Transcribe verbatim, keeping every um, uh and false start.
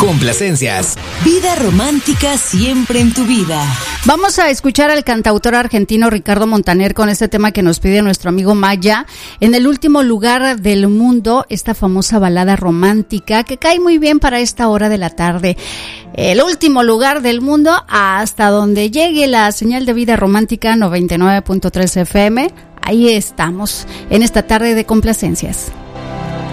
Complacencias. Vida romántica siempre en tu vida. Vamos a escuchar al cantautor argentino Ricardo Montaner con este tema que nos pide nuestro amigo Maya. En el último lugar del mundo, esta famosa balada romántica que cae muy bien para esta hora de la tarde. El último lugar del mundo hasta donde llegue la señal de Vida Romántica noventa y nueve punto tres F M. Ahí estamos en esta tarde de complacencias.